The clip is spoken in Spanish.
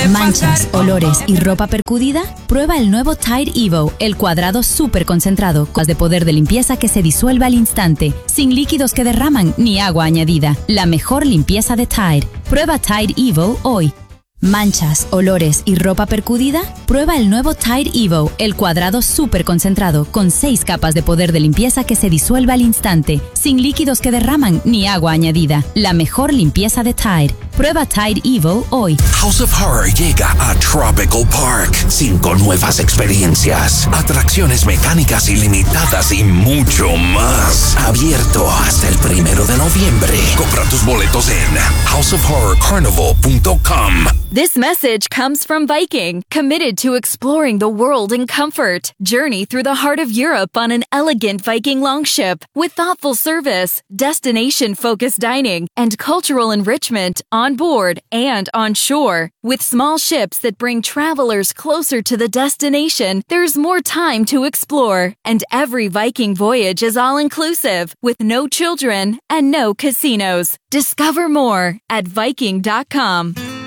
Manchas, olores y ropa percudida. Prueba el nuevo Tide Evo, el cuadrado súper concentrado, con de poder de limpieza que se disuelve al instante, sin líquidos que derraman ni agua añadida. La mejor limpieza de Tide. Prueba Tide Evo hoy. Manchas, olores y ropa percudida. Prueba el nuevo Tide Evo, el cuadrado súper concentrado, con 6 capas de poder de limpieza que se disuelve al instante, sin líquidos que derraman ni agua añadida. La mejor limpieza de Tide. Prueba Tide Evo hoy. House of Horror llega a Tropical Park. 5 nuevas experiencias, atracciones mecánicas ilimitadas y mucho más. Abierto hasta el 1 de noviembre. Compra tus boletos en houseofhorrorcarnival.com. This message comes from Viking, committed to exploring the world in comfort. Journey through the heart of Europe on an elegant Viking longship with thoughtful service, destination-focused dining, and cultural enrichment on board and on shore. With small ships that bring travelers closer to the destination, there's more time to explore. And every Viking voyage is all-inclusive, with no children and no casinos. Discover more at Viking.com.